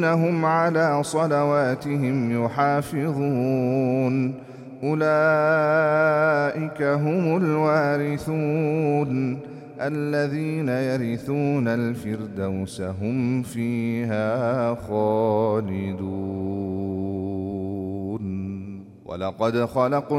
والذين هم على صلواتهم يحافظون أولئك هم الوارثون الذين يرثون الفردوس هم فيها خالدون. ولقد خلقنا